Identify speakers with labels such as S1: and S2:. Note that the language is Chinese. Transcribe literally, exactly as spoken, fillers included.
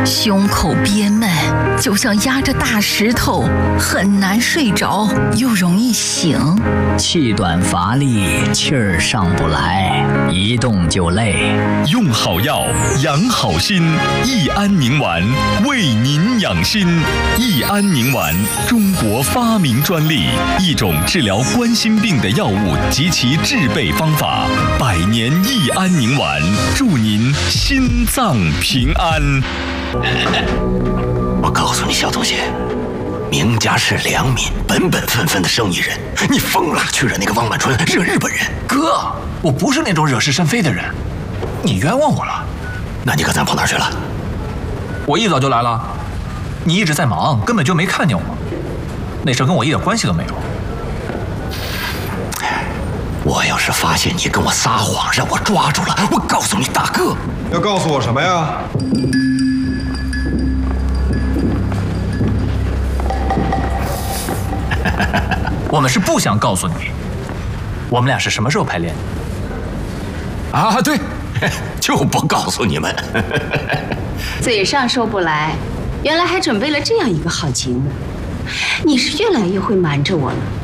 S1: 胸口憋闷，就像压着大石头，很难睡着，又容易醒。
S2: 气短乏力，气儿上不来，一动就累。
S3: 用好药，养好心，益安宁丸为您养心。益安宁丸，中国发明专利，一种治疗冠心病的药物及其制备方法。百年益安宁丸，祝您心脏平安。
S4: 我告诉你，小东西，明家是良民，本本分分的生意人，你疯了，去惹那个汪满春，惹日本人。
S5: 哥，我不是那种惹是生非的人，你冤枉我了。
S4: 那你可咱跑哪儿去了？
S5: 我一早就来了，你一直在忙，根本就没看见我。那事跟我一点关系都没有。
S4: 我要是发现你跟我撒谎，让我抓住了，我告诉你，大哥，
S6: 要告诉我什么呀？
S5: 我们是不想告诉你，我们俩是什么时候排练的？啊，对，
S4: 就不告诉你们。
S7: 嘴上说不来，原来还准备了这样一个好节目。你是越来越会瞒着我了。